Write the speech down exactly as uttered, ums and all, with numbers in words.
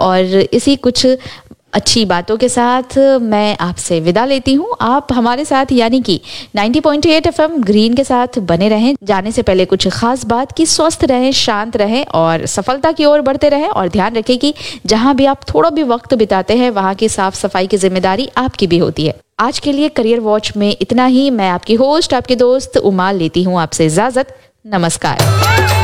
और इसी कुछ अच्छी बातों के साथ मैं आपसे विदा लेती हूँ। आप हमारे साथ यानी कि नब्बे पॉइंट आठ एफएम ग्रीन के साथ बने रहें। जाने से पहले कुछ खास बात कि स्वस्थ रहें, शांत रहें और सफलता की ओर बढ़ते रहें। और ध्यान रखें कि जहाँ भी आप थोड़ा भी वक्त बिताते हैं वहाँ की साफ सफाई की जिम्मेदारी आपकी भी होती है। आज के लिए करियर वॉच में इतना ही। मैं आपकी होस्ट, आपकी दोस्त उमा लेती हूँ आपसे इजाजत। नमस्कार।